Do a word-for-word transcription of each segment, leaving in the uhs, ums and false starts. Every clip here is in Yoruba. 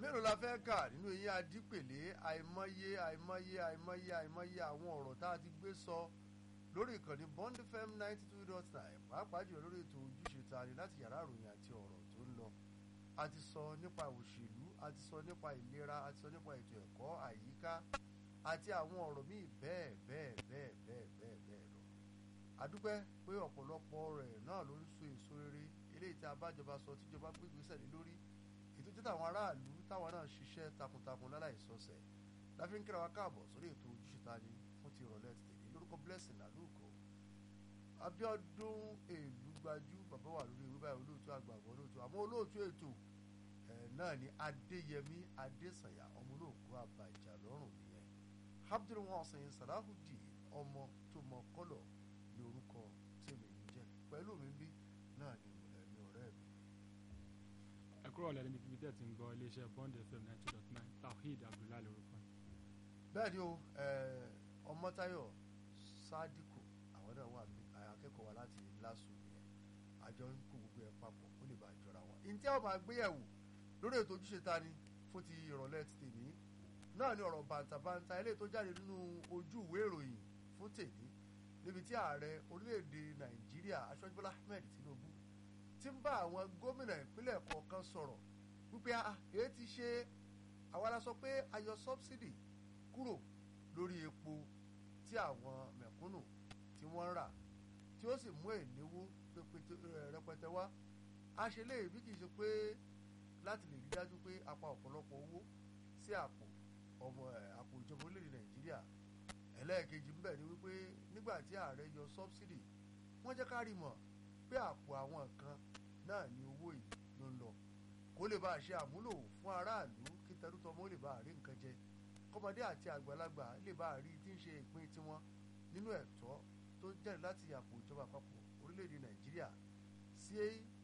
mélòó la fẹ́ kà nínú eyín adípèlé àìmọye àìmọye àìmọye àìmọye àwọn ọ̀rọ̀ tá a ti gbé sọ lórí ìkànnì Bond F M ninety two dot nine pàápàá jùlọ lórí ètò ojúṣe tani láti yàrá ìròyìn àti ọ̀rọ̀ tó ń lọ. A ti sọ nípa òṣèlú, a ti sọ nípa ìlera, a ti sọ nípa ètò ẹ̀kọ́, àyíká àti àwọn ọ̀rọ̀ míì bẹ́ẹ̀ bẹ́ẹ̀ bẹ́ẹ̀ bẹ́ẹ̀ bẹ́ẹ̀ bẹ́ẹ̀ lọ. A dúpẹ́ pé ọ̀pọ̀lọpọ̀ rẹ̀ náà ló ń so èso rere eléyìí tí a bá jọba sọ tíjọba gbé ìgbésẹ̀ lé lórí ètò tí táwọn aráàlú táwọn náà ṣiṣẹ́ takuntakun láláìsọsẹ̀ láfi ń kíra wa káàbọ̀ sórí ètò ojúṣe tani fún ti ìrọ̀lẹ́ ti tèmi lórúkọ Blessing Àlùkò Abíọ́dún Èlùgbájú bàbá wà lórí ewé báyìí olóòtú àgbàgbọ́ olóòtú àmọ́ olóòtú ètò ẹ̀ náà ni Adéyẹmí Adésànyà ọmọ olóòkú àbàjá lọ́rùn nìyẹn Abdulwasin Salahudeen ọmọ tó mọ kọ́lọ̀ ní orúkọ tèmi ń jẹ́ pẹ̀lú mi bí náà ni ẹ̀mí ọ̀rẹ́ mi. ẹ kúrò lẹ́nu ibi kíbi tẹ́ ti ń gbọ́ iléeṣẹ́ Bond F M ninety dot nine Tawhid Abdullahi lórúkọ. bẹ́ẹ̀ ni o Ọmọ́táyọ̀ Sádíkù àwọn náà wà ní akẹ́kọ̀ọ́ wa láti LASU nìyẹn àjọ ń kó gbogbo ẹ̀ papọ̀ ó lè bá jọra wọn. ǹjẹ́ ọ máa gbéyẹ̀wò lórí ètò ojúṣe tani fún ti ìrọ̀lẹ́ ti tèmi náà ni ọ̀rọ̀ bàǹtàbàǹtà eléyìí tó jáde nínú ojú ìwé ìròyìn fún tèmi níbi tí ààrẹ orílẹ̀-èdè Nàìjíríà Aṣíwájú Bọ́lá Ahmed Tinubu ti ń bá àwọn gómìnà ìpínlẹ̀ kọ̀ọ̀kan sọ̀rọ̀ wípé èyí ti ṣe àwa la sọ pé a yọ sọ́bsidì kúrò lórí epo tí àwọn mẹ̀kúnnù tí wọ́n ń rà tí ó sì mú ìnáwó rẹpẹtẹ wá a ṣe léyìí bí kì í ṣe pé láti lè rí dájú pé a pa ọ̀pọ̀lọpọ̀ owó sí àpò ọmọ àpò ìjọba orílẹ̀-èdè Nàìjíríà ẹlẹ́ẹ̀kejì ń bẹ̀ ni wípé nígbà tí ààrẹ yọ sọ́bsidì wọ́n jẹ́ ká rí mọ̀ pé àpò àwọn kan náà ni owó yìí ló ń lọ kó lè bá a ṣe àmúlò fún aráàlú kí tẹrútọmọ lè bá a rí nǹkan jẹ kọ́mọdé àti àgbàlagbà lè bá a rí tí ń ṣe ìpín tiwọn nínú ẹ̀tọ́ tó jáde láti àpò ìjọba àpapọ̀ orílẹ̀-èdè Nàìjíríà sí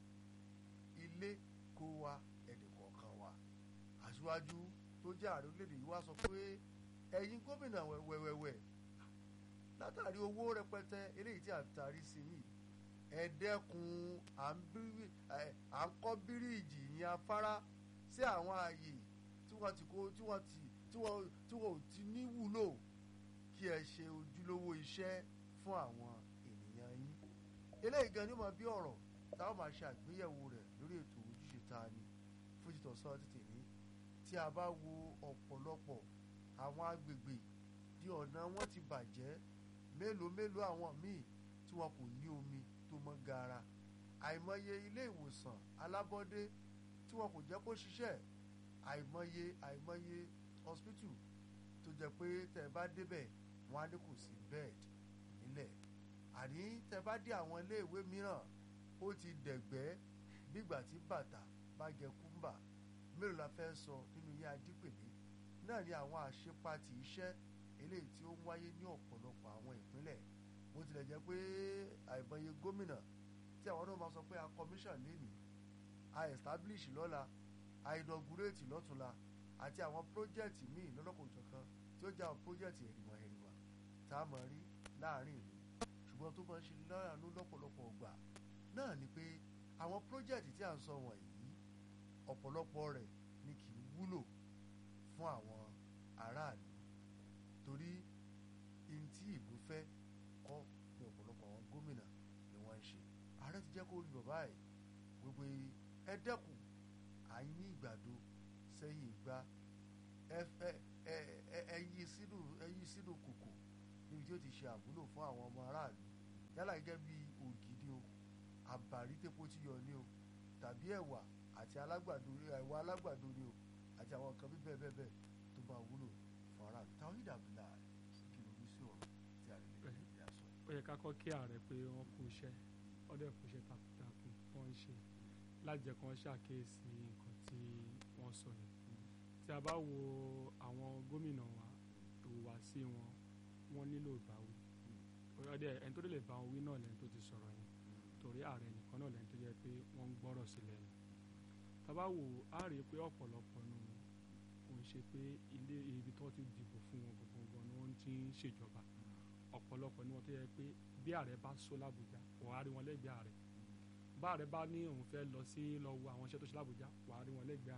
ilé kó wa ẹnì kọ̀ọ̀kan wa. Aṣíwájú tó jẹ́ ààrẹ orílẹ̀-èdè yìí wá sọ pé ẹ̀yin gómìnà wẹ̀wẹ̀wẹ̀ látàrí owó rẹpẹtẹ eléyìí tí a tarí sí yìí ẹ dẹ́kun à ń kọ́ bíríìjì yẹn afárá sí àwọn ààyè tí wọ́n ti kó tí wọ́n ti tí wọ́n tí wọ́n ò ti ní wúlò kí ẹ ṣe ojúlówó iṣẹ́ fún àwọn ènìyàn yín. eléyìí gan ni mo bí ọ̀rọ̀ táwọn máa ṣe àgbéyẹ̀wò rẹ̀ lórí ètò ojúṣe tani fún títọ̀sọ́ títì ní tí a bá wo ọ̀pọ̀lọpọ̀ àwọn agbègbè tí ọ̀nà wọn ti bàjẹ́ mélòó mélòó àwọn míì tí wọn kò ní omi tó mọ́ gaara àìmọye ilé ìwòsàn alábọ́dé tí wọn kò jẹ́ kó ṣiṣẹ́ àìmọye àìmọye hospital tó jẹ́ pé tẹ́ ẹ bá débẹ̀ wọn á ní kò sí bed nílẹ̀ àní tẹ́ ẹ bá dé àwọn ilé ìwé mìíràn ó ti dẹ̀gbẹ́ bígbà tí bàtà bá jẹ kúmbà mélòó la fẹ́ sọ nínú iye adípèlé náà ni àwọn àṣepatì iṣẹ́ eléyìí tí ó ń wáyé ní ọ̀pọ̀lọpọ̀ àwọn ìpínlẹ̀ bó tilẹ̀ jẹ́ pé àìmọye gómìnà tí àwọn náà máa sọ pé a commission lénìí a establish lọ́la a inaugurate lọ́túnla àti àwọn project míì lọ́lọ́kọ̀ọ́jọ̀kan tí ó jẹ́ àwọn project ẹ̀rìnwá ẹ̀rìnwá tá a máa rí láàrin ìlú ṣùgbọ́n tó máa ń ṣe láàánú lọ́pọ̀lọpọ̀ ọgbà náà ni pé àwọn project tí à ń sọ wọ̀nyí ọ̀pọ̀lọpọ̀ rẹ̀ ni kì í wúlò fún àwọn aráàlú torí ihun tí ìlú fẹ́ kọ́ ní ọ̀pọ̀lọpọ̀ àwọn gómìnà ni wọ́n ń ṣe. ààrẹ ti jẹ́ kó rí bàbá ẹ̀ wípé ẹ dẹ́kun àyín ìgbàdo sẹ́yìn ìgbà ẹ yí sínú ẹ yí sínú kòkò níbi tí ó ti ṣe àmúlò fún àwọn ọmọ aráàlú yálà gẹ́gẹ́ bí ògì ni o àbàrí tẹ́pọ̀ tí yọ ni o tàbí ẹ̀wà àti alágbàdo ẹ̀wà alágbàdo ni o àti àwọn nǹkan bí bẹ́ẹ̀ bẹ́ẹ̀ bẹ́ẹ̀ tó bá wúlò fún aráàlú. Tawhid Abdullahi kí ló ní sí ọ̀rọ̀ tí a lè lè lè yà sọ. ó yẹ ká kọ́ kí ààrẹ pé wọ́n kú iṣẹ́ wọ́n dẹ̀ kú iṣẹ́ takuntakun wọ́n ń ṣe láti jẹ́ kí wọ́n ṣàkíyèsí nǹkan tí wọ́n sọ yẹn. tí a bá wo àwọn gómìnà wa ìhùwàsí wọn wọ́n nílò ìbáwí ọdẹ ẹni tó lè bá wọn wí náà lẹ́ni tó ti sọ̀rọ̀ yẹn torí ààrẹ nìkan náà lẹ́ni tó jẹ́ pé wọ́n ń gbọ́rọ̀ sí lẹ́nu. tá a bá wò á rí i pé ọ̀pọ̀lọpọ̀ nù kò ń ṣe pé ilé ibi tó ti dìbò fún wọn gbogbo ni wọ́n ti ń ṣèjọba ọ̀pọ̀lọpọ̀ ni wọ́n tó yẹ pé bí ààrẹ bá sọ l'Àbújá wàá rí wọn lẹ́gbẹ̀ẹ́ ààrẹ bá ààrẹ bá ní òun fẹ́ lọ sí lọ wo àwọn iṣẹ́ tó ṣe l'Àbújá wàá rí wọn lẹ́gbẹ̀ẹ́ ààrẹ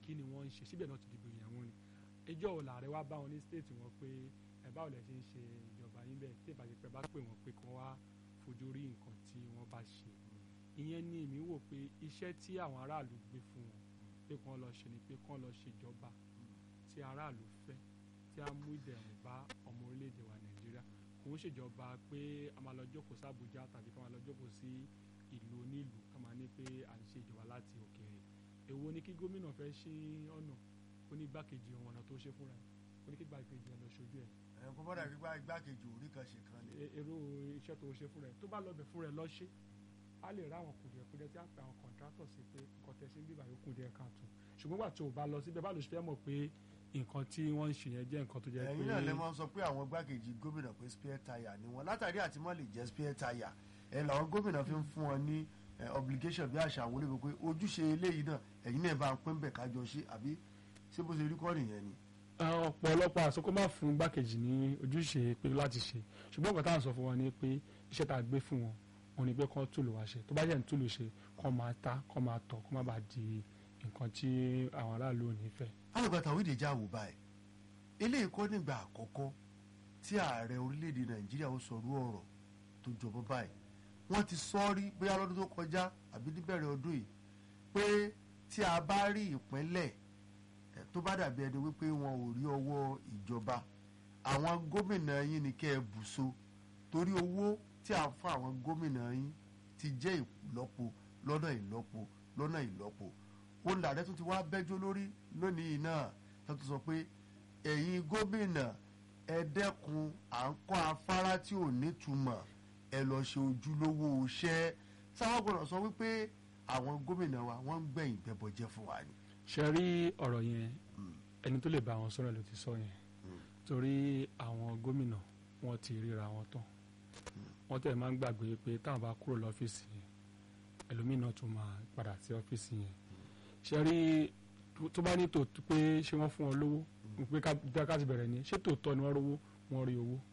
kí ni wọ́n ń ṣe síbẹ̀ náà ti dìbò yẹn wọn ni ẹjọ́ ò làárẹ̀ wá bá wọn ní stéètì wọn pé ẹ báwo lẹ ṣe ń ṣe ìjọba yín bẹ́ẹ̀ tí ìbàjẹ́ pé bá pè wọ́n pé kí wọ́n wá fojú rí nǹkan tí wọ́n bá ṣe ìyẹn ni èmi wò pé iṣẹ́ tí àwọn aráàlú gbé fún wọn pé kí wọ́n lọ ṣe ni pé kí wọ́n lọ ṣèjọba tí aráàlú fẹ́ tí a mú ìdẹ̀rùn bá ọmọ orílẹ̀-èdè wa Nàìjíríà kò ń ṣèjọba pé a máa lọ jókòó sí Àbújá tàbí ká máa lọ jókòó sí ìlú onílùú ká máa ní pé à ń ṣe ìjọba láti òkèèrè èwo ni kí gómìnà fẹ́ ṣí ọ̀nà ó ní igbákejì ọ̀nà tó ṣe fúnra ẹ̀ ó ní kí igbákejì ẹ̀ lọ ṣojú ẹ̀. ẹ̀ kó bọ́dà gbígbá igbákejì orí kan ṣe kan ni. èrò iṣẹ́ tó ṣe fúnra ẹ̀ tó bá lọ bẹ̀ fúnra ẹ̀ lọ ṣe á lè rá àwọn kùdìẹ̀kudẹ tí a pè àwọn kọ̀ǹtrátọ̀ sí pé nǹkan tẹ̀ sí ń bíbà yóò kùdìẹ̀ káàtó ṣùgbọ́n gbà tó o bá lọ síbẹ̀ bá lè fẹ́ mọ̀ pé nǹkan tí wọ́n ń ṣe yẹn jẹ́ nǹkan tó jẹ́ pé. ẹ̀yin náà lè máa sọ pé àwọn igbákejì gómìnà pé spare tire ni wọn látàrí àti má lè jẹ́ spare tire ẹ̀ làwọn gómìnà fi ń fún wọn ní obligation bí àṣà àwọn olóògbé pé ojúṣe eléyìí náà ẹ̀yin náà bá ń pín bẹ̀ kájọ ṣe àbí ṣé bó ṣe rí kọ́ nìyẹn ni. ọ̀pọ̀lọpọ̀ àsọkó máa fún igbákejì ní ojúṣe pé láti ṣe ṣùgbọ́n nǹkan táwọn sọ fún wọn ni pé iṣẹ́ tá a gbé fún wọn wọn ni pé kán túlù wá ṣe tó bá jẹ́ ń túlù ṣe kán máa ta kán máa tọ̀ kán má bàa di nǹkan tí àwọn aráàlú ò ní fẹ́. alùpàtà òwìdí já wò báyìí eléyìí kọ́ nígbà àkọ́kọ́ tí ààrẹ orílẹ̀-èdè Nàìjíríà ó sọrú ọ̀rọ̀ tó jọmọ báyìí wọ́n ti sọ rí bóyá lọ́dún tó kọjá àbí níbẹ̀rẹ̀ ọdún yìí pé tí a bá rí ìpínlẹ̀ tó bá dàbí ẹni wípé wọn ò rí ọwọ́ ìjọba àwọn gómìnà yín ni kẹ́ ẹ bùṣọ torí owó tí a fún àwọn gómìnà yín ti jẹ́ ìlọ́po lọ́nà ìlọ́po lọ́nà ìlọ́po òun làdẹ́ tó ti wá bẹ́jọ́ lórí lónìí náà tó ti sọ pé ẹ̀yin gómìnà ẹ dẹ́kun à ń kọ́ afárá tí ò nítumọ̀ ẹ lọ ṣe ojúlówó iṣẹ́ sáwọn gbọ́dọ̀ sọ wípé àwọn gómìnà wa wọ́n ń gbẹ̀yìn bẹ́bọ jẹ́ fún wa ni. ṣe rí ọ̀rọ̀ yẹn ẹni tó lè bá wọn sọ̀rọ̀ ló ti sọ yẹn torí àwọn gómìnà wọn ti ríra wọn tán wọ́n tẹ̀ máa ń gbàgbé pé táwọn bá kúrò lọ́fíìsì yẹn ẹlòmínà tún máa padà sí ọ́fíìsì yẹn ṣe rí tó bá ní tòótọ́ pé ṣé wọ́n fún wọn lówó pé ká ti bẹ̀rẹ̀ ni ṣé tòótọ́ ni wọ́n rówó wọ́n rí owó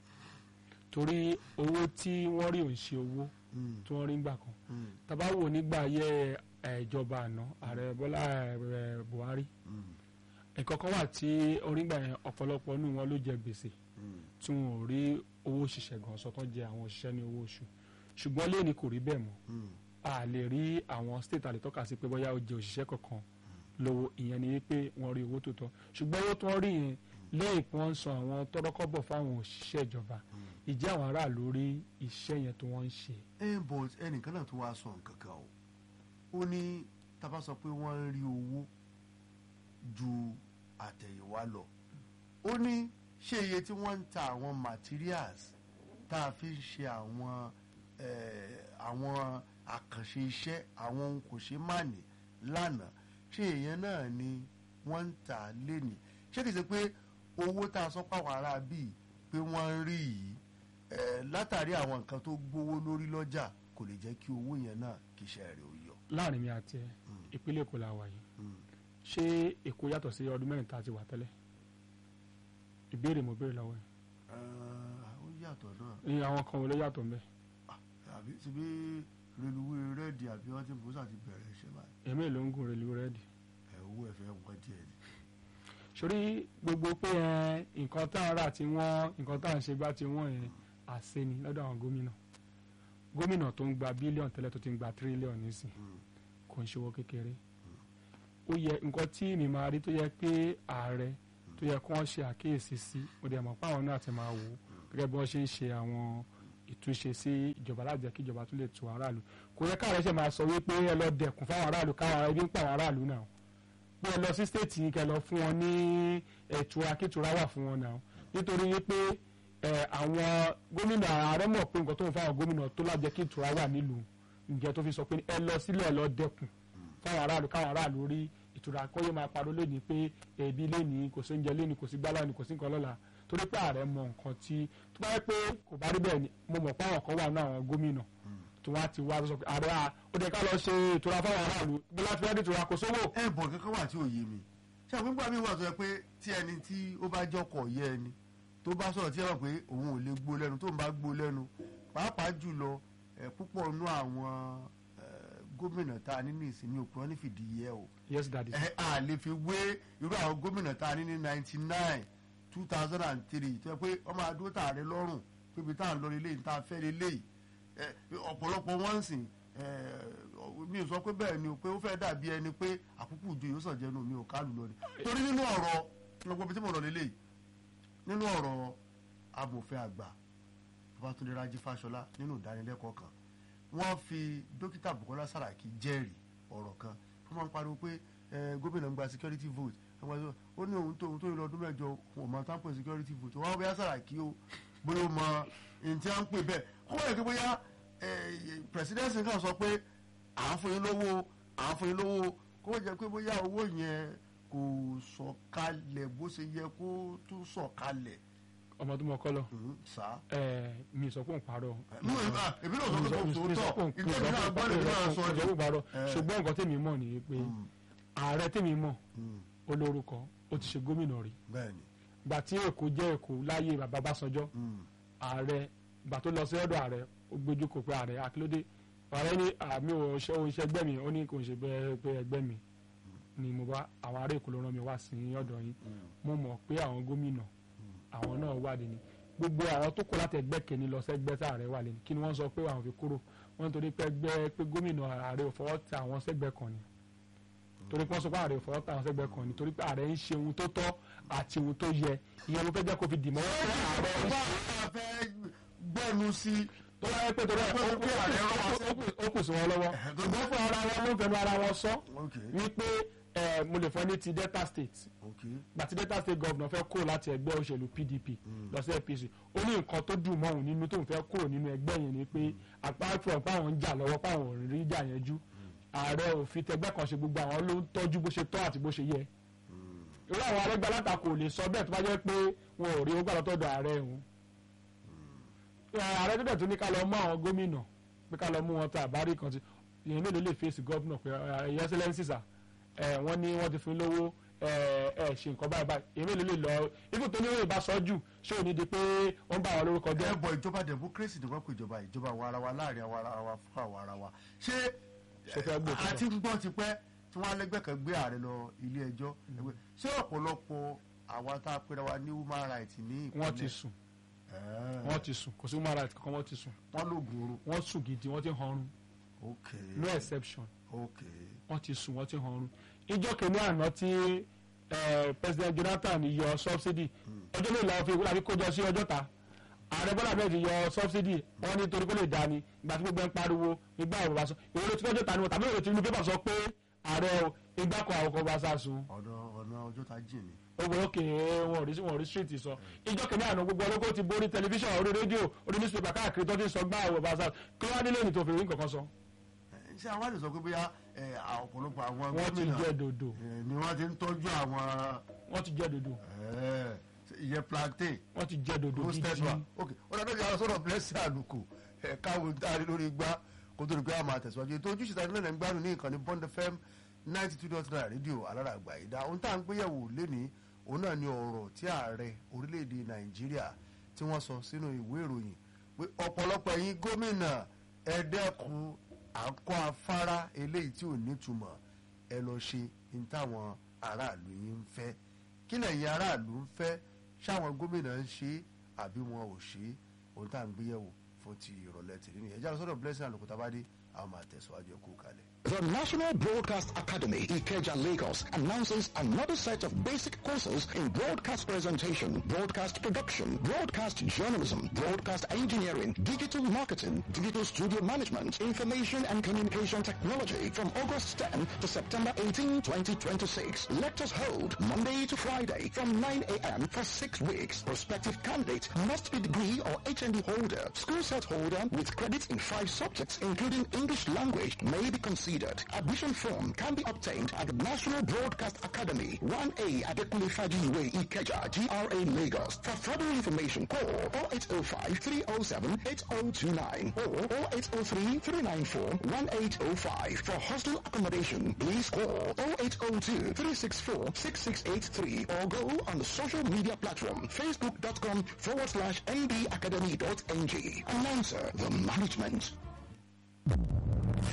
torí owó tí wọ́n rí òun ṣe owó tí wọ́n rí ńgbà kan tàbá wò nígbà ayé ìjọba àná ààrẹ Bọ́lá Buhari nǹkan kan wà tí orígbà yẹn ọ̀pọ̀lọpọ̀ nínú wọn ló jẹ gbèsè tí wọn ò rí owó òṣìṣẹ́ gan sọ tán jẹ àwọn òṣìṣẹ́ ní owó oṣù ṣùgbọ́n lẹ́ni kò rí bẹ́ẹ̀ mọ́ a lè rí àwọn state àlè tọ́ka sí pé bóyá ó jẹ òṣìṣẹ́ kankan lówó ìyẹn ni wípé wọ́n rí owó tó tọ́ ṣùgbọ́n owó tó ń rí yẹn lẹ́yìn pé wọ́n ń san àwọn tọ́rọ́kọ́bọ̀ fáwọn òṣìṣẹ́ ìjọba ìjẹ́ àwọn aráàlú rí iṣẹ́ yẹn tó wọ́n ń ṣe. ẹ bọ̀ ẹnìkan náà tó wá sọ nǹkan kan o ó ní tá bá sọ pé wọ́n ń rí owó ju àtẹ̀yìnwá lọ ó ní ṣé iye tí wọ́n ń ta àwọn materials tá a fi ń ṣe àwọn àwọn àkànṣe iṣẹ́ àwọn ohun kò ṣe má ní lánàá ṣé èèyàn náà ni wọ́n ń tà lénìí ṣé kìí ṣe pé owó tá a sọ pàwọn ará bíi pé wọ́n ń rí yìí látàrí àwọn nǹkan tó gbówó lórí lọ́jà kò lè jẹ́ kí owó yẹn náà kì í ṣe rẹ̀ ó yọ. láàrin mi àti ẹ ìpínlẹ̀ Èkó la wà yìí ṣé Èkó yàtọ̀ sí ọdún mẹ́rin tá a ti wà tẹ́lẹ̀ ìbéèrè mo béèrè lọ́wọ́ ẹ̀. ó yàtọ̀ náà. ní àwọn kan wo ló yàtọ̀ mbẹ́. àbí ti bí reluwé rẹ́ẹ̀dì àbí wọ́n ti bó sàti bẹ̀rẹ̀ ṣe báyìí. èmi ló ń gun reluwé rẹ́ẹ̀dì. ẹ̀ owó ẹ̀fẹ̀ wọ́n díẹ̀ ni. sórí gbogbo pé ẹ nǹkan tá à ń rà tí wọ́n nǹkan tá à ń ṣe gbá tí wọ́n yẹn àṣẹ ni lọ́dọ̀ àwọn gómìnà gómìnà tó ń gba bílíọ̀nù tẹ́lẹ̀ tó ti ń gba tírílíọ̀nù nísìn kò ń ṣòwò kékeré ó yẹ nǹkan tí mi máa rí tó yẹ pé ààrẹ tó yẹ kí wọ́n ṣe àkíyèsí sí ó dẹ̀ mọ̀ pé àwọn náà ti máa wò ó gẹ́gẹ́ bí wọ́n ṣe ń ṣe àwọn ìtúnṣe sí ìjọba láti jẹ́ kí ìjọba tún lè tu aráàlú kò yẹ káàrẹ ṣe máa sọ wípé ẹ lọ dẹkùn fáwọn aráàlú káwọn ẹbí ń pa àwọn aráàlú náà bí ẹ lọ sí stéètì yìí kẹ lọ fún wọn ní ẹ̀tura kítura wà fún wọn náà nítorí wípé àwọn gómìnà ààrẹ mọ̀ pé nǹkan tó ń fáwọn gómìnà tó lájẹ́ kí ìtura wà nílùú ǹjẹ́ tó fi sọ pé ẹ lọ sílẹ̀ ẹ lọ dẹkùn fáwọn aráàlú káwọn aráàlú rí ìtura kọ́yé máa parọ́ lónìí pé ẹbí lónìí kò sí oúnjẹ lónìí kò sí gbálà ní kò sí nǹkan lọ́la torí pé ààrẹ mọ nǹkan tí tó bá yẹ pé kò bá rí bẹ́ẹ̀ ni mo mọ̀ pé àwọn kan wà ní àwọn gómìnà tó wá ti wá sọ pé ààrẹ à ó dẹ̀ ká lọ ṣe ìtura fáwọn aráàlú bí láti fẹ́ẹ́ dìtura kò sówó. ẹ bọ̀ kankan wà tí ò yé mi ṣé àpéǹpá mi wà tó yẹ pé tí ẹni tí ó bá jọkọ̀ yẹ ẹni tó bá sọ̀rọ̀ tí ẹ mọ̀ pé òun ò lè gbó lẹ́nu tó ń bá gbó lẹ́nu pàápàá jùlọ púpọ̀ nú àwọn gómìnà tá a ní ní ìsinmi òpin wọn ní fìdí yẹ o. yes daddy. ẹ a lè fi wé irú àwọn gómìnà tá a ní ní ninety nine two thousand and three tó yẹ pé ọmọ adúró tà rẹ lọ́rùn pébi tá à ń lọ lélẹ́yìn tá a fẹ́ lélẹ́yìn ọ̀pọ̀lọpọ̀ wọ́n ń sìn mi ò sọ pé bẹ́ẹ̀ ni o pé ó fẹ́ dàbí ẹni pé àkókò òjò yóò sàn jẹnu mi ò kálù lọ ni torí nínú ọ̀rọ̀ ọgbọ́n bí tí mo lọ lélẹ́yìn nínú ọ̀rọ̀ amòfin àgbà Babátúndé Rájí Fáṣọlá nínú ìdánilẹ́kọ̀ọ́ kan wọ́n fi dókítà Bùkọ́lá Sàràkí jẹ́rìí ọ̀rọ̀ kan wọ́n máa ń pariwo pé gómìnà ń gba security vote ó ní òun tó òun tó yẹ lọ́dún mẹ́jọ òun máa tán pé security vote wọ́n bóyá Sàràkí o bóyá ó mọ ẹni tí a ń pè bẹ́ẹ̀ kó wọ́n yẹ kí bóyá presidency kan sọ pé à ń fún yín lówó à ń fún yín lówó kó wọ́n jẹ́ pé bóyá owó yẹn kò sọ̀kalẹ̀ bó ṣe yẹ kó tún sọ̀kalẹ̀. ọmọ tó mọ kọ lọ. sá. ẹ mi sọ pé òun parọ́. èmi náà sọ pé kò sòótọ́ ìtẹ́jú náà gbọ́dọ̀ èmi náà sọ ọjọ́ parọ́ ṣùgbọ́n nǹkan tèmi mọ̀ ni pé ààrẹ tèmi mọ̀ olórúkọ ó ti ṣe gómìnà rí. bẹ́ẹ̀ni. gbà tí èkó jẹ́ èkó láyé bàbá Básanjọ́ ààrẹ gbà tó lọ sí ọ̀dọ̀ ààrẹ ó gbójú kò pé ààrẹ akílódé ààrẹ ní àmì òṣìṣẹ́ ẹgbẹ́ mi ó ní kò ń ṣe bẹ́ẹ̀ pé ẹgbẹ́ mi ni mo bá àwọn ará èkó ló rán mi wá sí ọ̀dọ̀ yín mo mọ̀ pé àwọn gómìnà àwọn náà wà lẹ́ni gbogbo àwọn tó kó láti ẹgbẹ́ kẹ́ni lọ sẹ́gbẹ́ tá ààrẹ wà lẹ́ni kí ni wọ́n sọ pé àwọn fi kúrò wọ́n nítorí pé ẹgbẹ́ pé gómìnà ààrẹ ò fọwọ́ tẹ àwọn sẹ́gbẹ́ kan ni torí pé wọ́n sọ pé ààrẹ ò fọwọ́ tẹ àwọn sẹ́gbẹ́ kan ni torí pé ààrẹ ń ṣe ohun tó tọ́ àti ohun tó yẹ ìyẹn ló fẹ́ jẹ́ kó fi dì mọ́ wọn pé ààrẹ ń ṣe gbẹ́nu sí tó wáyé pé torí ó kù sí wọn lọ́wọ́ ṣùgbọ́n fún ara wọn ló ń fẹnu ara wọn sọ wípé mo lè fọ ní ti Delta State gbàtí Delta State governor fẹ́ kúrò láti ẹgbẹ́ òṣèlú P D P lọ sí A P C ó ní nǹkan tó dùn mọ́ òun nínú tóun fẹ́ kúrò nínú ẹgbẹ́ yẹn ni pé àpáàfọ̀ páwọn ń jà lọ́wọ́ páwọn ò rí jà yẹn jú ààrẹ ò fi tẹgbẹ́ kan ṣe gbogbo àwọn ló ń tọ́jú bó ṣe tọ́ àti bó ṣe yẹ irú àwọn arẹgbẹ́ alátakò lè sọ bẹ́ẹ̀ tó bá jẹ́ pé wọn ò rí owó gbàdọ̀ tọ́dọ̀ ààrẹ òun ààrẹ tó dẹ̀ tún ní ká lọ mú àwọn gómìnà pé ká lọ mú wọn tá àbárí kan ti ìyẹn mélòó lè fèsì gọ́vnà pé ẹ̀yẹ ẹsẹ̀lẹ́nsì sà wọ́n ní wọ́n ti fún lówó ẹ̀ ṣe nǹkan báyìí báyìí ìyẹn mélòó lè lọ ibù tó ní ìbá sọ jù ṣé ò ní di pé wọ́n bá wọn lórúkọ jẹ́. ẹ bọ ìjọba democracy ni wọ́n pè ìjọba ìjọba àwọn ara wa láàrin àwọn ara wa fún àwọn ara wa ṣé àti ń gbọ́ ti pẹ́ tí wọ́n alẹ́gbẹ́ kan gbé ààrẹ lọ ilé ẹjọ́ ṣé ọ̀pọ̀lọpọ̀ àwa tá a pera wa ní human rights ní ìpínlẹ̀ wọ́n ti sùn wọ́n ti sùn kò sí human rights kankan wọ́n ti sùn wọ́n lóògùn oorun wọ́n sùn gidi wọ́n ti hanrun okay no exception okay wọ́n ti sùn wọ́n ti hanrun ìjọ kìíní àná tí president Jonathan yọ subsidy ọjọ́ mélòó la fi láti kójọ sí ọjọ́ ta ààrẹ Bọ́lá Ahmed yọ subsidy wọ́n ní torí kó lè dá ni ìgbà tí gbogbo ẹ̀ ń pariwo ìgbà àwọn bàbá sọ ìwé tí ọjọ́ ta ni wọ́n tàbí ìwé tí inú pépà sọ pé ààrẹ ìgbà kan àwọn kan bá sá sun. ọ̀nà ọ̀nà ọjọ́ ta jìn ni. owó òkè wọn ò rí wọn ò rí street sọ ìjọ kìíní àná gbogbo ọlọ́kọ́ ti borí tẹlifíṣàn orí rédíò orí newspaper káàkiri tó ti sọ gbá àwọn bàbá sá kí wọ́n á nílé ní tó fi rí nǹkan kan sọ. ṣé àwọn àti sọ pé bóyá ọ̀pọ̀lọpọ̀ àwọn wọ́n ti jẹ́ dòdò ni wọ́n ti ń tọ́jú àwọn. wọ́n ti jẹ́ dòdò. ìyẹn plantain. wọ́n ti jẹ́ dòdò gidi. ok ọ̀nà tó yàrá sọ̀rọ̀ Blessing Àlùkò káwọn dárí lórí gbá kó tó di pé a máa tẹ̀síwájú ètò ojúṣe tàbí lẹ́nu gbádùn ní ìkànnì Bond F M ninety two dot nine rédíò alára àgbà ìdá ohun tá à ń gbéyẹ̀wò lénìí òun náà ni ọ̀rọ̀ tí ààrẹ orílẹ̀-èdè Nàìjíríà tí wọ́n sọ sínú ìwé ìròyìn pé ọ̀pọ̀lọpọ̀ ẹ̀yin gómìnà ẹ dẹ́kun à ń kọ́ afárá eléyìí tí ò nítumọ̀ ẹ lọ ṣe ní táwọn aráàlú yìí ń fẹ́ kí lẹ̀yin aráàlú ń fẹ́ ṣáwọn gómìnà ń ṣe àbí wọn ò ṣe ohun tá à ń gbéyẹ̀wò fún ti ìrọ̀lẹ́ tìrí nìyẹn ẹjá lọ sọ́dọ̀ Blessing Àlùkò tá bá dé àwọn máa tẹ̀síwájú ẹ̀kú kalẹ̀. The National Broadcast Academy, Ikeja, Lagos, announces another set of basic courses in broadcast presentation, broadcast production, broadcast journalism, broadcast engineering, digital marketing, digital studio management, information and communication technology from August tenth to September eighteenth, twenty twenty-six. Lectures hold Monday to Friday from nine a m for six weeks. Prospective candidate must be degree or H N D holder, school set holder with credits in five subjects, including English language, may be considered. Admission form can be obtained at the National Broadcast Academy, one A Adekunle Fajiwe, Ikeja, G R A, Lagos. For further information, call oh eight oh five, three oh seven, eight oh two nine or oh eight oh three, three nine four, one eight oh five. For hostel accommodation, please call oh eight oh two, three six four, six six eight three or go on the social media platform facebook.com forward slash ndacademy.ng. Announcer, the management.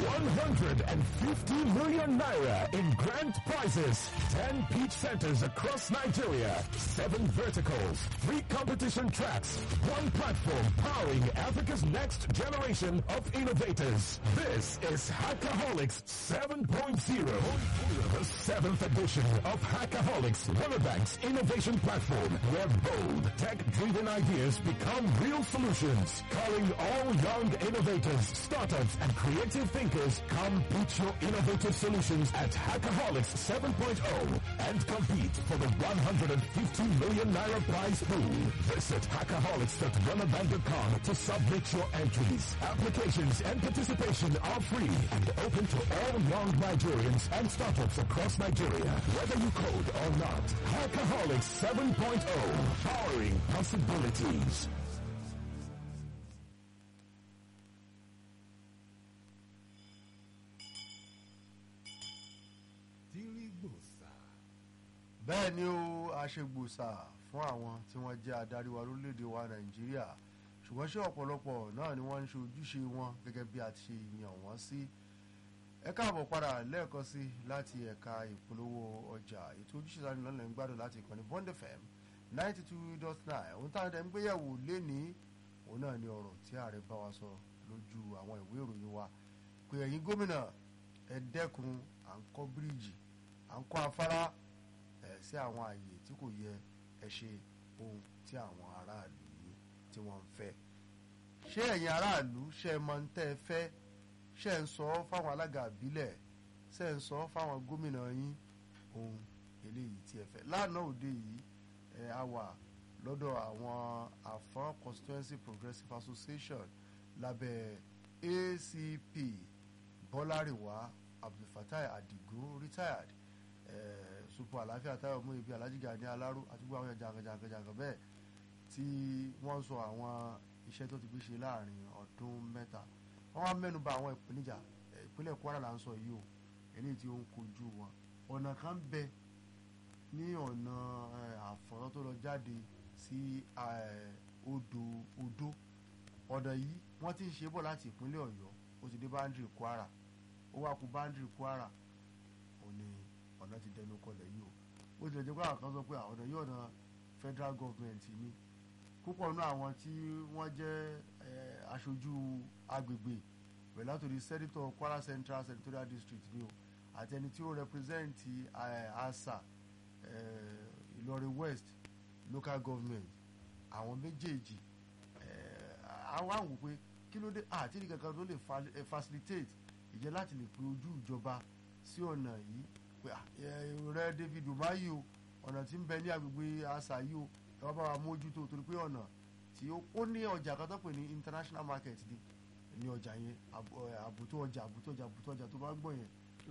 one hundred fifty million naira in grand prizes, ten pitch centers across Nigeria, seven verticals, three competition tracks, one platform powering Africa's next generation of innovators. This is Hackaholics seven point oh, the seventh edition of Hackaholics, World Bank's innovation platform, where bold, tech-driven ideas become real solutions. Calling all young innovators, startups, and creative thinkers, come pitch your innovative solutions at Hackaholics seven point oh and compete for the one hundred fifty million naira prize pool. Visit hackaholics dot runnerbank dot com to submit your entries. Applications and participation are free and open to all young Nigerians and startups across Nigeria, whether you code or not. Hackaholics seven point oh, powering possibilities. bẹ́ẹ̀ ni ó aṣègbòsà fún àwọn tí wọ́n jẹ́ adarí wa lórílẹ̀‐èdè wa nàìjíríà ṣùgbọ́n ṣé ọ̀pọ̀lọpọ̀ náà ni wọ́n ń ṣe ojúṣe wọn gẹ́gẹ́ bí a ti ṣe yàn wọ́n sí. ẹ káàbọ̀ padà lẹ́ẹ̀kan sí láti ẹ̀ka ìpolówó ọjà ètò ojúṣe sáré lọ́nà ń gbádùn láti ìkànnì Bond F M ninety two dot nine ohun táwọn ẹ̀dẹ̀ ń gbéyẹ̀wò lénìí òun náà ni ọ̀rọ̀ tí ààrẹ bá wa sọ lójú àwọn ìwé ìròyìn wa pé ẹ̀yin gómìnà ẹ dẹ́kun à ń kọ́ bíríìjì à ń kọ́ afárá sí àwọn ààyè tí kò yẹ ẹ ṣe ohun tí àwọn aráàlú yìí tí wọ́n ń fẹ́. ṣé ẹ̀yin aráàlú ṣe é mọ̀ ń tẹ́ ẹ fẹ́ ṣe ń sọ fáwọn alága àbílẹ̀ ṣe ń sọ fáwọn gómìnà yín ohun eléyìí tí ẹ fẹ́. lánàá òde yìí ẹ á wà lọ́dọ̀ àwọn Afon Constituency Progressive Association lábẹ́ A C P Bọ́lárìwá Abdulfatai Adigun retired supo àlàáfíà táyọ̀ mú ibi Alhaji Gani Aláró àti gbogbo àwọn jàǹkànjàǹkànjàǹkàn bẹ́ẹ̀ tí wọ́n sọ àwọn iṣẹ́ tó ti fi ṣe láàrin ọdún mẹ́ta. wọ́n wá mẹ́nu bà àwọn ìpèníjà ìpínlẹ̀ Kwara là ń sọ yìí o eléyìí tí ó ń kojú wọn. ọ̀nà kan bẹ ní ọ̀nà àfọ̀rọ̀ tó lọ jáde sí odò odó. ọ̀nà yìí wọ́n ti ń ṣe bọ̀ láti ìpínlẹ̀ Ọ̀yọ́ ó ti dé báńdìrì Kwara ó wá kù báńdìrì Kwara òní ọ̀nà ti dẹnu kọlẹ̀ yìí o bó tilẹ̀ jẹ́ pé àwọn kan sọ pé àwọn ọ̀nà yìí ọ̀nà federal government ni púpọ̀ nínú àwọn tí wọ́n jẹ́ aṣojú agbègbè pẹ̀lú látòrí sẹ́nitọ̀ Kwara Central Senatorial District ni o àti ẹni tí ó represent ASA Ìlọrin West local government àwọn méjèèjì àwọn àwò pé kí ló dé àti ní kankan tó lè facilitate ìjẹ́ láti lè pe ojú ìjọba sí ọ̀nà yìí rẹ David Umahi o ọ̀nà tí ń bẹ ní agbègbè àṣà yìí o ẹ wá bá wa mójútó torí pé ọ̀nà tí ó ní ọjà kan tó pè ní international market ni ní ọjà yẹn àbùtó ọjà àbùtó ọjà àbùtó ọjà tó bá ń gbọ́ yẹn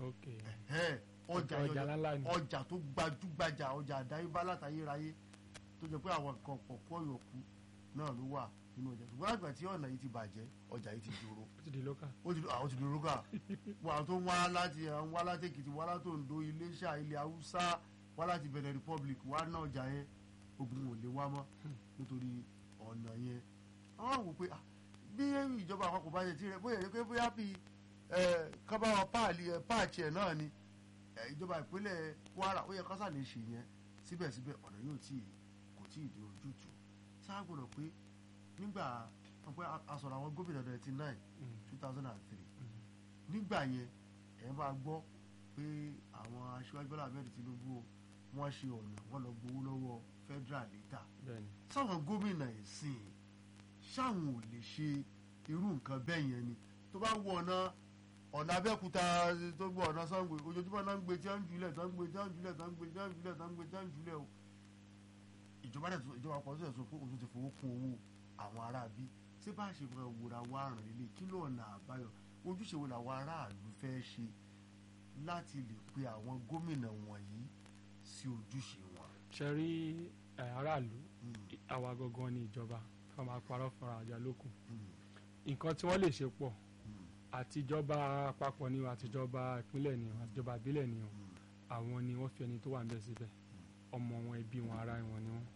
ọjà ọjà tó gbajúgbajà ọjà àdáyébá látayéráyé tó jẹ́ pé àwọn nǹkan pọ̀pọ̀ yòókù náà ló wà nínú ọjà ṣùgbọ́n àgbà tí ọ̀nà yìí ti bàjẹ́ ọjà yìí ti dúró ó ti di lókà ó ti àwọn ti di lókà wà tó wá láti wá láti Èkìtì wá láti Oǹdó Iléṣà ilẹ̀ Haúsá wá láti Benin Republic wá náà ọjà yẹn ogun ò lè wá mọ́ nítorí ọ̀nà yẹn àwọn wò pé bí ìjọba àpapọ̀ bá ṣe ti rẹ̀ bóyá pé bóyá bí kábàáwá páàchì ẹ̀ náà ni ìjọba ìpínlẹ̀ Kwara ó yẹ kásá lè ṣe yẹn síbẹ̀síbẹ̀ ọ̀nà yóò tí kò tí ì di ojútùú sáà gbọ́dọ̀ pé nígbà ọ̀pẹ́ asọ̀rọ̀ àwọn gómìnà ninety nine two thousand and three nígbà yẹn ẹ̀ máa gbọ́ pé àwọn aṣíwájú Bọ́lá Ahmed Tinubu wọ́n ṣe ọ̀nà wọ́n lọ gbowó lọ́wọ́ federal lítà sáwọn gómìnà ìsìn sáwọn ò lè ṣe irú nǹkan bẹ́ẹ̀ yẹn ni tó bá wọ ọ̀nà ọ̀nà Abẹ́òkúta tó gbọ́ ọ̀nà Ṣàngó ojoojúmọ́ náà ń gbé tí wọ́n ń jùlẹ̀ tí wọ́n ń gbé tí wọ́n ń jùlẹ̀ tí wọ́n ń gbé tí wọ́n ń jùlẹ̀ tí wọ́n ń gbé tí wọ́n ń jùlẹ̀ o ìjọba dẹ̀ ìjọba kan tó yẹ sọ pé òun ti fowó kún owó àwọn aráabí ṣé bá ṣe fún ẹwúra wá rìn ilé kí ló ọ̀nà àbáyọ ojúṣe wo làwọn aráàlú fẹ́ ṣe láti lè pe àwọn gómìnà wọ̀nyí sí ojúṣe wọn. ṣe rí aráàlú àwa gangan ní ìjọba ká máa parọ́ fúnra àjà lókun nǹkan tí wọ́n lè ṣe pọ̀ àtijọba àpapọ̀ ni o àtijọba ìpínlẹ̀ ni o àtijọba ìbílẹ̀ ni o àwọn ni wọ́n fi ẹni tó wà ń bẹ̀ síbẹ̀ ọmọ wọn ẹbí wọn ará wọn ni wọn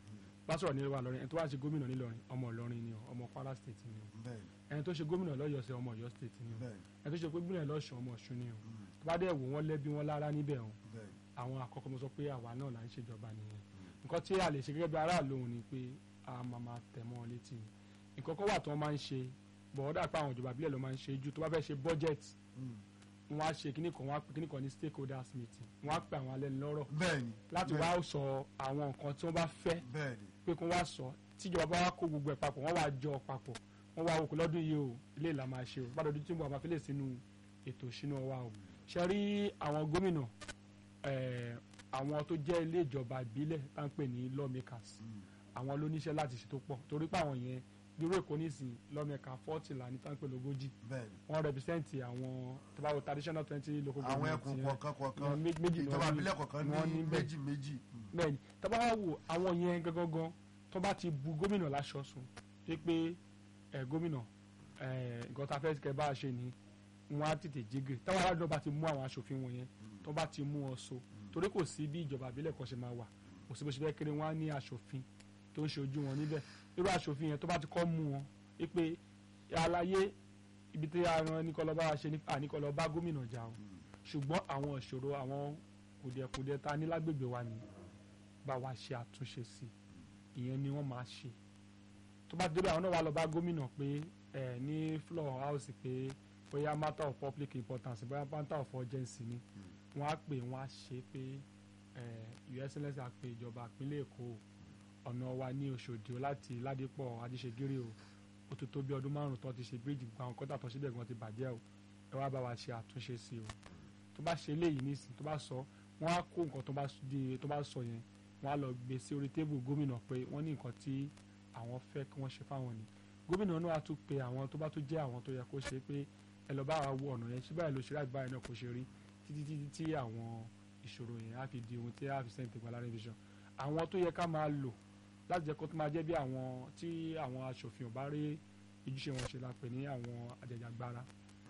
bá sọ̀rọ̀ ní wa lọ́rin ẹni tó wá ṣe gómìnà nílọrin ọmọ ìlọrin ni o ọmọ Kwara state ni o ẹni tó ṣe gómìnà lọ́yọ̀ ṣe ọmọ Ọ̀yọ́ state ni o ẹni tó ṣe gómìnà lọ́ṣun ọmọ Ọ̀ṣun ni o tó bá dẹ̀ wò wọ́n lẹ́bí wọn lára níbẹ̀ o àwọn àkọ́kọ́ mo sọ pé àwa náà là ń ṣèjọba nìyẹn nǹkan tí a lè ṣe gẹ́gẹ́ bí aráàlú òun ni pé a máa máa tẹ̀ mọ́ wọn létí nǹkan kan wà tí wọ́n máa ń ṣe bọ̀ọ́dà pé àwọn ìjọba ìbílẹ̀ ló máa ń ṣe ju tó bá fẹ́ ṣe budget wọ́n á ṣe kíní kan wọ́n á pè kíní kan ní stakeholders meeting wọ́n á pè àwọn alẹ́nulọ́rọ̀ láti wá sọ àwọn nǹkan tí wọ́n bá fẹ́ pé kí wọ́n wá sọ tíjọba bá wá kó gbogbo ẹ̀ papọ̀ wọ́n wá jọ papọ̀ wọ́n wá òkú lọ́dún yìí o ilé ìlà máa ṣe o bá lọ́dún tí mo máa fi lè sínú ètò ìṣúná wa o ṣe rí àwọn gómìnà àwọn tó jẹ́ ilé ìjọba ìbílẹ̀ tá ń pè ní lawmakers àwọn ló níṣẹ́ láti ṣe tó pọ̀ torí pé àwọn yẹn bírò èkó nísìn lawmaker forty là ní tá ń pè lógójì wọ́n represent àwọn tó bá wo traditional twenty local government àwọn ẹkùn kọ̀ọ̀kan kọ̀ọ̀kan ìjọba ìbílẹ̀ kọ̀ọ̀kan ní méjì méjì. bẹ́ẹ̀ni tó bá wo àwọn yẹn gangan tó bá ti bu gómìnà láṣọ sùn pé ẹ gómìnà ẹ nǹkan tá a fẹ́ kẹ́ bá a ṣe ni wọ́n á tètè jígè táwọn aládùn bá ti mú àwọn aṣòfin wọn yẹn tó bá ti mú ọ so torí kò sí bí ìjọba ìbílẹ̀ kan ṣe máa wà kò sí bó ṣe fẹ́ kéré wọn á ní aṣòfin tó ń ṣe ojú wọn níbẹ̀ irú aṣòfin yẹn tó bá ti kọ́ mú wọn pé àlàyé ibi tí àwọn ẹnìkọlọ́ba ṣe ní àníkọlọ́ba gómìnà jà o ṣùgbọ́n àwọn ìṣòro àwọn kùdìẹ̀kùdìẹ̀ ta ní lágbègbè wa ni bá wa ṣe àtúnṣe sí ìyẹn ni wọ́n máa ṣe tó bá débẹ̀ àwọn náà wà lọ bá gómìnà pé ẹ ní floor house pé bóyá matter of public importance bóyá matter of urgency ni wọ́n á pè wọ́n á ṣe pé ẹ your excellence á pè ìjọba ìpínlẹ̀ Èkó ọ̀nà wa ní Òṣòdì láti Ládìpọ̀ Adéṣegírí o ó tó tó bí ọdún márùn-ún tó ti ṣe bíríìjì gba àwọn kọ́tà tó ṣíbẹ̀ gan ti bàjẹ́ o ẹ wá bá wa ṣe àtúnṣe sí o tó bá ṣe eléyìí nísìn tó bá sọ wọ́n á kó nǹkan tó bá di tó bá sọ yẹn wọ́n á lọ gbé sí orí tébù gómìnà pé wọ́n ní nǹkan tí àwọn fẹ́ kí wọ́n ṣe fáwọn ni gómìnà náà á tún pe àwọn tó bá tún jẹ́ àwọn tó yẹ kó ṣe pé ẹ lọ bá wa wo ọ̀nà yẹn ṣé báyìí ló ṣe láti báyìí náà kó ṣe rí títí títí tí àwọn ìṣòro yẹn á fi di ohun tí á fi sẹ́ńtì gba lára vision àwọn tó yẹ ká máa lò láti jẹ́ kó tó máa jẹ́ bí àwọn tí àwọn aṣòfin ò bá rí ojúṣe wọn ṣe la pè ní àwọn àjẹjàgbara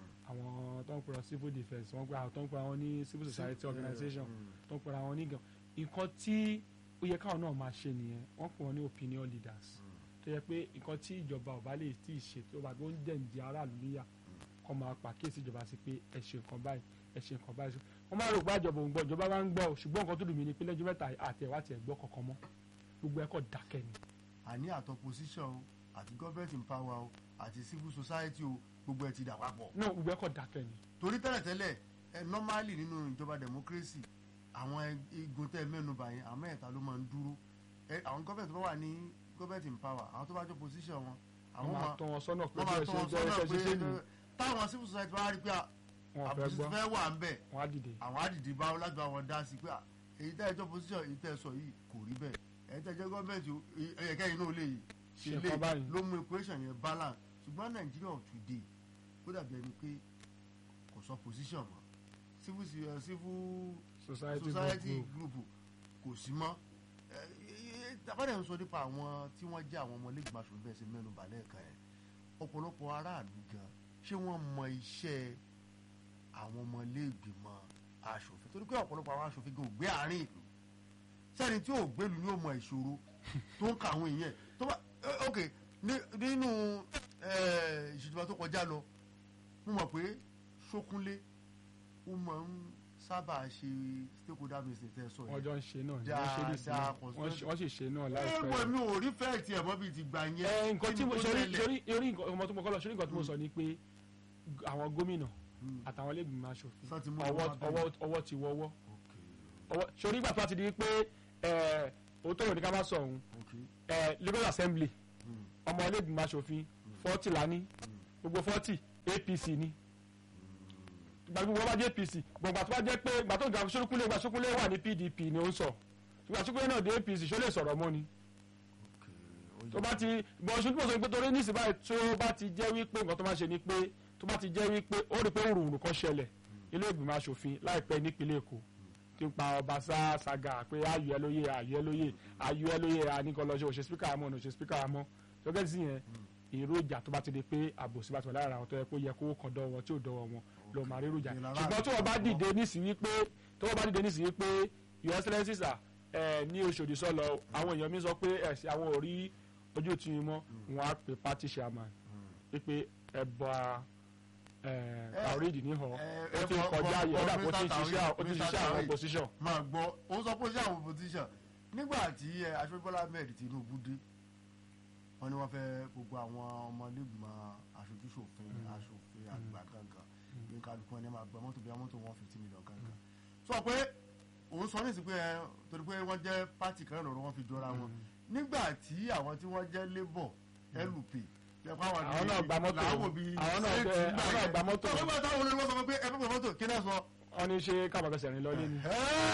àwọn tó ń pera civil defence wọ́n pera tó ń pera wọn ní civil society organization tó ń pera wọn ní gan nǹkan tí ó yẹ káwọn náà máa ṣe nìyẹn wọ́n pè wọ́n ní opinion leaders tó yẹ pé nǹkan tí ìjọba ò bá lè tí ì ṣe tó bá tó ń dẹ̀ǹdì aráàlú níyà kọ́ máa pàkíyèsí ìjọba sí pé ẹ ṣe nǹkan báyìí ẹ ṣe nǹkan báyìí wọ́n máa rò pé àjọbọ̀ ń gbọ́ ìjọba máa ń gbọ́ ṣùgbọ́n nǹkan tó dùn mí ni pé lẹ́jọ́ mẹ́ta àti ẹ̀wá tiẹ̀ gbọ́ kankan mọ́ gbogbo ẹ̀kọ́ dákẹ́ ni. àní àti opposition o àti government in power o àti civil society o gbogbo ẹ ti dà papọ̀. náà gbogbo ẹ̀kọ́ dákẹ́ ni. torí tẹ́lẹ̀tẹ́lẹ̀ ẹ normally nínú ìjọba democracy àwọn igun tẹ́ mẹ́nuba yẹn àwọn mẹ́ta ló máa ń dúró ẹ àwọn government tó bá wà ní government in power àwọn tó bá jọ position wọn. àwọn máa tọ́ wọn sọ́nà pé ẹ ṣe jẹ́ ẹ ṣe ṣe nù. táwọn civil society bá rí pé àbùsí fẹ́ wà ń bẹ̀ àwọn àdìdì bá wọn láti àwọn dá sí pé èyí tẹ́ ẹ jọ position èyí tẹ́ ẹ sọ yìí kò rí bẹ́ẹ̀ èyí tẹ́ ẹ jẹ́ gọ́ọ̀mẹ̀ntì ẹ̀yẹ̀kẹ́yìn náà lè ṣe lè ló mú equation yẹn balance ṣùgbọ́n Nàìjíríà of today ó dàbí ẹni pé kò sọ position mọ́ civil uh, civil society, society group kò sí mọ́ tàbádẹ́ ń sọ nípa àwọn tí wọ́n jẹ́ àwọn ọmọlẹ́gbẹ̀mọ aṣòfin bẹ́ẹ̀ ṣe mẹ́nu balẹ̀ kan ẹ̀ ọ̀pọ̀lọpọ̀ aráàlú gan ṣé wọ́n mọ iṣẹ́ àwọn ọmọlẹ́gbẹ̀mọ aṣòfin torí pé ọ̀pọ̀lọpọ̀ àwọn aṣòfin gan ò gbé àárín ìlú sẹ́ni tí ò gbélu ni ó mọ ìṣòro tó ń ka àwọn èèyàn tó bá ok nínú ìṣèjọba tó kọjá lọ mo mọ̀ pé Ṣókúnlé ó máa ń sábà ṣe stakeholder meeting tẹ́ sọ yẹn wọ́n jọ ń ṣe náà dáadáa wọ́n sì ṣe náà láìpẹ́. ẹ mi ò rí fẹ́ẹ̀ tiẹ̀ mọ́ bíi ti gbà yẹn. ẹ nǹkan tí mo sori sori orí ọmọ tó mọ kọ́ lọ sórí nǹkan tí mo sọ ni pé àwọn gómìnà àtàwọn ẹlẹ́gbẹ̀mọ aṣòfin ọwọ́ ti wọ́wọ́ sori ìgbà tó a ti di pé òótọ́ ìròyìn ká má sọ òun Lagos Assembly ọmọ ẹlẹ́gbẹ̀mọ aṣòfin forty lání gbogbo forty A P C ni gbàgbé wọn bá jẹ́ A P C gbọ̀ngbà tó bá jẹ́ pé gbà tó ń ga Ṣókúnlé gbà Ṣókúnlé wà ní P D P ni ó ń sọ gbà Ṣókúnlé náà dé A P C ṣó lè sọ̀rọ̀ mọ́ ni tó bá ti bọ̀ ṣùgbọ́n tó sọ pé torí ní ìsìnbáyìí tó bá ti jẹ́ wípé nǹkan tó máa ṣe ni pé tó bá ti jẹ́ wípé ó rí pé òrùn kan ṣẹlẹ̀ ilé ìgbìmọ̀ aṣòfin láìpẹ́ nípínlẹ̀ Èkó tí ń pa ọba sága pé ayọ̀ ẹ lóye ayọ̀ ẹ lóye ayọ̀ ẹ lóye àníkọlọ́ṣẹ́ òṣè spíkà àmọ́ òṣè spíkà àmọ́ ṣọ́gẹ́ sí yẹn èròjà tó bá ti di pé àbòsí bá ti wà lára àwọn tó yẹ kó yẹ kó kàn dọ́wọ́ wọn tí ò dọ́wọ́ wọn lọ máa rí èròjà ṣùgbọ́n tí wọ́n bá dìde nísìnyí pé tí wọ́n bá dìde nísìnyí pé your excellency sir ẹ ní Òṣòdì sọlọ àwọn èèyàn mi sọ pé ẹ̀sìn àwọn ò rí ojú tí mi mọ́ wọn á pè party chairman pé ẹ bá àrídì níhọ ó ti kọjá yẹ ọ̀dà kó ti ṣiṣẹ́ ó ti ṣiṣẹ́ àwọn opposition. máa gbọ́ ó sọ pé ó ṣe àwọn opposition nígbà tí aṣọ́jú Bọ́lá Ahmed Tinubu dé wọ́n ní wọ́n fẹ́ gbogbo àwọn ọmọlẹ́gbìmọ̀ aṣojúṣòfin aṣòfin àgbà kankan bí kálukú wọn ní máa gba mọ́tò bí mọ́tò one fifty million kankan sọ pé òun sọ ní ìsìn pé ẹ torí pé wọ́n jẹ́ pátì kan lọ́rọ̀ wọ́n fi jọra wọn nígbà tí àwọn tí wọ́n jẹ́ labour L P àwọn náà gba mọ́tò àwọn náà gba mọ́tò ọ̀gbọ́n bá táwọn olórí wọn sọ pé ẹ fẹ́ mọ́tò kí náà sọ. wọ́n ní ṣe kábàkẹ́sẹ̀ rìn lọ́lé ni.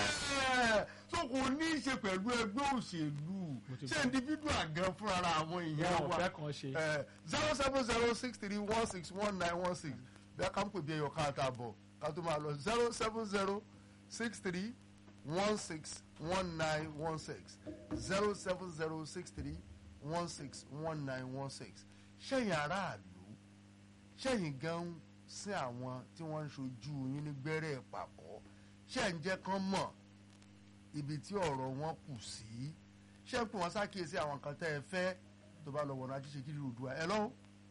so kò ní í ṣe pẹ̀lú ẹgbẹ́ òṣèlú ṣé individual gan fúnra àwọn èèyàn wa zero seven zero six three one six one nine one six bí a kàn ń pè bí ẹyọ ká àtàbọ̀ ká tó máa lọ zero seven zero six three one six one nine one six zero seven zero six three one six one nine one six ṣẹ́yìn aráàlú ṣẹ́yìn gan sí àwọn tí wọ́n ń ṣojú yín ní gbẹ́rẹ́ pàkọ́ ṣẹ́yìn jẹ́ kán mọ̀ ibi tí ọ̀rọ̀ wọn kù sí ṣẹ́yìn pé wọ́n ṣàkíyèsí àwọn kan tẹ́ ẹ fẹ́ tó bá lọ wọ̀nà àjíṣe kiri Oòduà ẹ lọ́wọ́.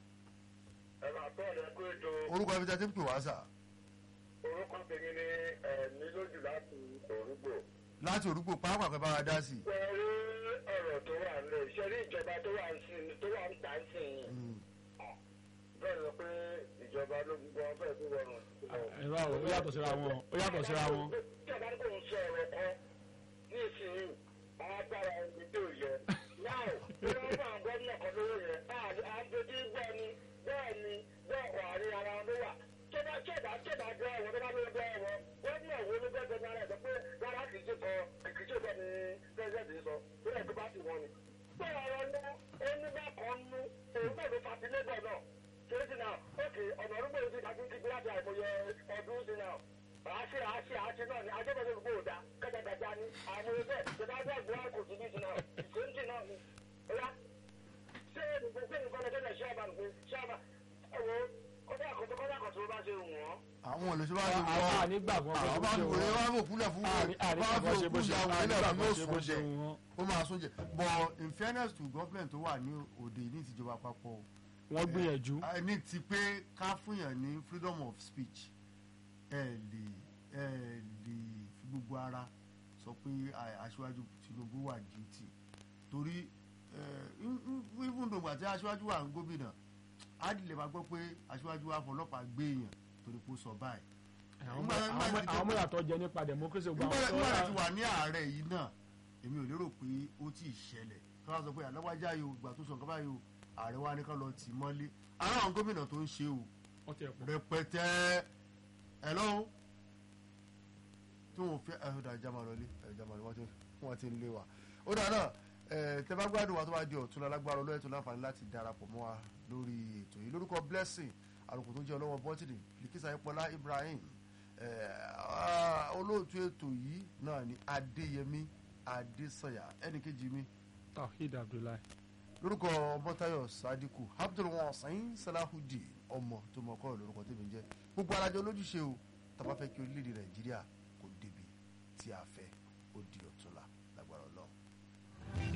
ẹ máa bọ́ ọ̀rẹ́ pé ètò. orúkọ ibi tí a ti ń pè wá sà. orúkọ tèmi ni ẹ̀mí lójú láti Òrùgbò. láti Òrùgbò pàápàá pẹ́ bá wa dá sí i. pẹ̀lú ọ̀rọ̀ tó wà ń lè ṣe rí ìjọba tó wà ń sìn tó wà ń tà ń sìn yìí. bẹ́ẹ̀ ni pé ìjọba ló gbogbo wọn fẹ́ẹ́ tó rọrùn. ẹ̀rọ ó yàtọ̀ síra wọn ó yàtọ̀ síra wọn. ìjọba kò ń sọ ọ̀rọ̀ kan ní ìsinyìí àwọn agbára ẹni tó yẹ. náà bí wọ́n bá àwọn gómìnà kan lówó yẹn àjòjì gbọ́ ni bẹ́ẹ̀ ni bẹ́ẹ̀ kọ́ àárín ara wọn ló wà. tọ́ba tọ́ba tọ́ba gbọ́ ẹ̀wọ̀n tọ́ba ló gbọ́ ẹ̀wọ̀n gómìnà wo ló gbọ́ gbọ́ ara ẹ̀ sọ pé rárá kì í ṣe kọ́ kì í ṣe kọ́ ni pẹ́sidẹ̀ntì sọ bóyá tó bá sì wọ́n ni. bẹ́ẹ̀ ọ̀rọ̀ ní onígbà kan nú òun náà ló fa ti lébọ̀ náà kérésì náà ókè ọ̀nà orúkọ yìí ti dàbí kíkí láti àìmọye ọdún sí náà àṣẹ àṣẹ àṣẹ náà ni ajẹ́bẹ̀rẹ̀ olùkọ́ òdà kẹ́tàkẹ́tà ni àwọn ẹgbẹ́ ìjọba gbọ́ kò sí ní ìsìn náà ìṣèǹtì náà ni ọ̀yá ṣé nìkan pé nìkan lọ́jọ́ náà ṣáàbà nìkan ṣáàbà ẹ̀wọ̀ kọ́dà àkọ́tọ́ kọ́dà àkọ́tọ́ ló bá ṣe wọ́n. àwọn olùsọ bá wọ́n àwọn ànígbà kan àwọn bá wọ́n wọ́n wọ́n fò kúlẹ̀ fún wọn ànígbà kan ṣe bó ṣe ànígbà kan ṣe bó ṣe wọn. ó máa sún jẹ but in fairness to government tó wà ní òde ní ìtìjọba àpapọ̀ wọ́n gbìyànjú. ní ti pé ká fúnyàn ní freedom of speech ẹ lè ẹ lè fi gbogbo ara sọ pé aṣíwájú Tinubu wà guilty torí even though àti aṣíwájú wà ń gómìnà á lè máa gbọ́ pé aṣíwájú wa fọlọ́pàá gbé èèyàn torí kó sọ báyìí. àwọn mọ́ra tó jẹ nípa democracy gba àwọn tó wà. nígbà tí wà ní ààrẹ yìí náà èmi ò lérò pé ó tí ì ṣẹlẹ̀ kí wọ́n sọ pé àlọ́wájá yìí o ìgbà tó sọ nǹkan báyìí o ààrẹ wa ní ká lọ tì mọ́lé ara àwọn gómìnà tó ń ṣe o rẹpẹtẹ ẹ lọ́wọ́ tí wọ́n fẹ́ ẹ̀ ọ̀dà ìjà máa lọlé ìjà máa lọ wọ́n ti ń lé wa ó dà náà tẹ bá gbádùn wa tó bá di ọ̀tún lágbára olóyè tó láǹfààní láti darapọ̀ mọ́ wa lórí ètò yìí lórúkọ blessing àlùkò tó jẹ́ ọlọ́wọ́ bọ́tìnì Likisa Ayépọ́lá Ibrahim olóòtú ètò yìí náà ni Adéyẹmí Adésànyà ẹnìkejì mi Tawhid Abdullahi lórúkọ Mọ́táyọ̀ Sadiku Abdulwasin Salahudeen ọmọ tó mọ ọkọ lórúkọ tèmi jẹ́ gbogbo alájọ lójúṣe o tá bá fẹ́ kí orílẹ̀-èdè Nàìjíríà kò débi tí a fẹ́ ó di ọ.